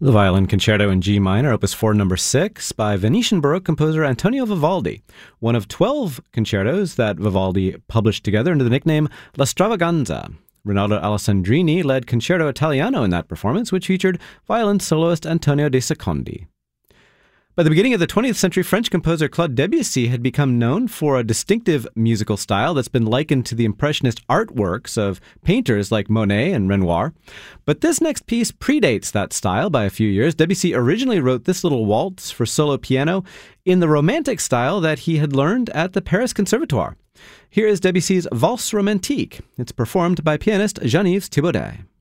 The Violin Concerto in G minor, Opus 4, number 6, by Venetian Baroque composer Antonio Vivaldi, one of 12 concertos that Vivaldi published together under the nickname La Stravaganza. Rinaldo Alessandrini led Concerto Italiano in that performance, which featured violin soloist Antonio de Secondi. By the beginning of the 20th century, French composer Claude Debussy had become known for a distinctive musical style that's been likened to the Impressionist artworks of painters like Monet and Renoir. But this next piece predates that style by a few years. Debussy originally wrote this little waltz for solo piano in the Romantic style that he had learned at the Paris Conservatoire. Here is Debussy's Valse Romantique. It's performed by pianist Jean-Yves Thibaudet.